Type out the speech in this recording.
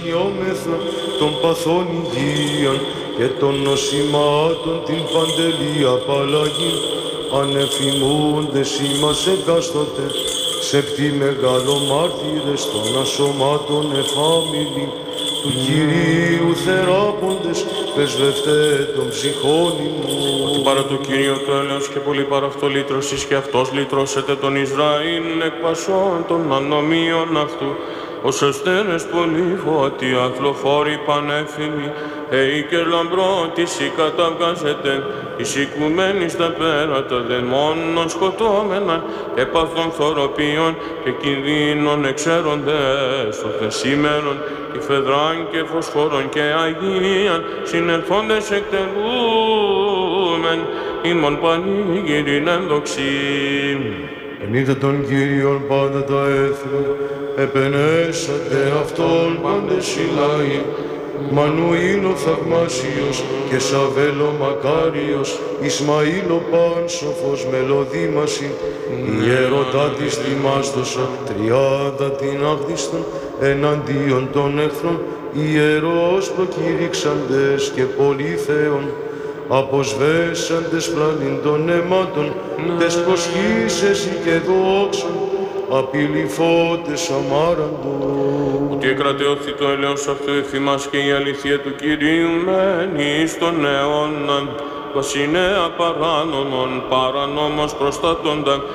Ιόμεθα των παθών υγείαν και των νοσημάτων την παντελή απαλλαγή. Ανεφημούντες ημάς εκάστοτε, σεπτή μεγάλο μάρτυρες των ασωμάτων εφάμιλοι, του Κυρίου θεράποντες, πεσβευτέ των ψυχών ημών. Ότι παρά το Κύριο το έλεος και πολύ παρά αυτό λύτρωσης και αυτός λύτρωσετε τον Ισραήλ εκ πασών των ανομίων αυτού. Ως αστέρες πολύ φώτη, αθλοφόροι πανέφημοι, και λαμπρότης η καταβγάζεται, εις οικουμένη στα πέρατα δαιμόνων σκοτώμενα, και παθών θωροπίων και κινδύνων εξαίροντες, των σήμερων, και φεδράν και φωσφόρων και αγίαν, συνελθόντες εκτελούμεν, ημών πανήγυριν ενδοξήν. Ενίδε τον Κύριον πάντα τα έθνη, επενέσατε αυτόν πάντες οι λαοί. Μανουήλ ο θαυμάσιος και Σαβέλο μακάριος, Ισμαήλ ο πάνσοφος μελωδήμασιν, ιερωτά της τιμάστοσα, 30 την άγδιστον, εναντίον των εχθρών, ιερός προκήρυξαντες και πολυθέων, αποσβέσαντες πλανήν των αιμάτων, τες προσχύσες και δόξων, απειληφώτες αμάραντος. Ότι εκρατεώθη το έλεος αυτού ευθυμάς και η αλήθεια του Κυρίου μένει στον αιώνα, βασινέα παράνομον, παρανόμος προστατώντα,